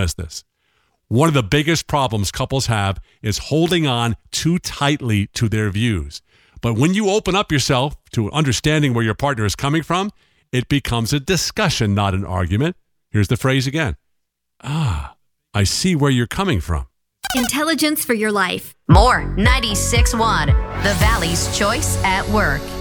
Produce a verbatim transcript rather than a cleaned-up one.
miss this. One of the biggest problems couples have is holding on too tightly to their views. But when you open up yourself to understanding where your partner is coming from, it becomes a discussion, not an argument. Here's the phrase again. Ah, I see where you're coming from. Intelligence for your life. More ninety-six point one, the Valley's choice at work.